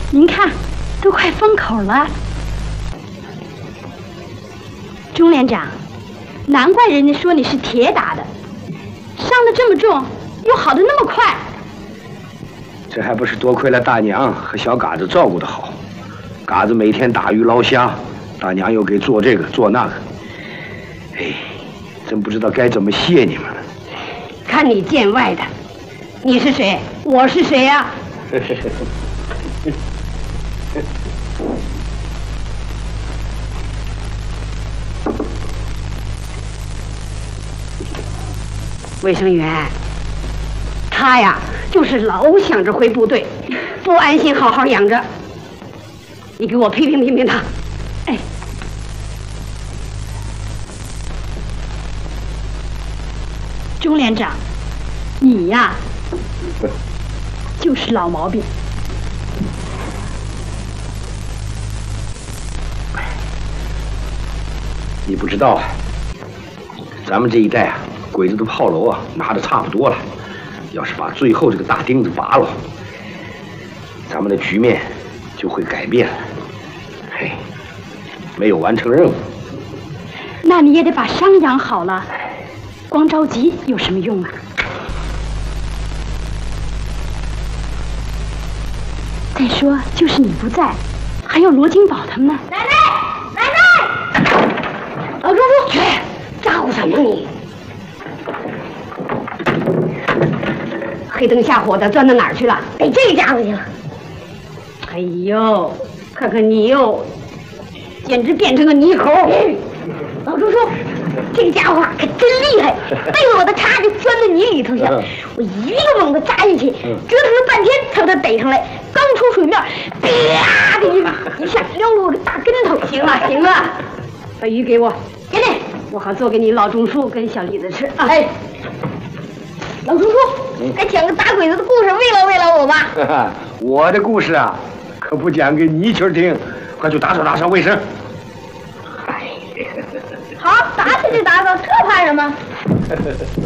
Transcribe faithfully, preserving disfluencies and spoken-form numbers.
您看，都快封口了。钟连长，难怪人家说你是铁打的，伤得这么重，又好得那么快。 这还不是多亏了大娘和小嘎子照顾得好。嘎子每天打鱼捞虾，大娘又给做这个做那个。哎，真不知道该怎么谢你们了。 看你见外的，你是谁？我是谁呀、啊？卫生员，他呀，就是老想着回部队，不安心好好养着。你给我批评批评他。哎， 钟连长，你呀，就是老毛病。 你不知道啊，咱们这一代啊，鬼子的炮楼啊拿的差不多了，要是把最后这个大钉子拔了，咱们的局面就会改变了。嘿，没有完成任务， 那你也得把伤养好了，光着急有什么用啊？再说，就是你不在，还有罗金宝他们呢。 奶奶，奶奶，老叔叔，去，咋呼什么你？黑灯瞎火的钻到哪儿去了？给这家伙去了。哎呦，看看你哟，简直变成个泥猴！老叔叔，这个家伙可真厉害，被我的叉给钻到泥里头去了。我一个猛子扎进去，折腾了半天才把他逮上来。刚出水面，啪的一一下撂了我个大跟头。行了行了，把鱼给我，给你，我好做给你老钟叔跟小李子吃。哎，老叔叔，来讲个打鬼子的故事，慰劳慰劳我吧。 我的故事啊，可不讲给泥鳅听，快去打扫打扫卫生。 好，打扫就打扫，这怕什么？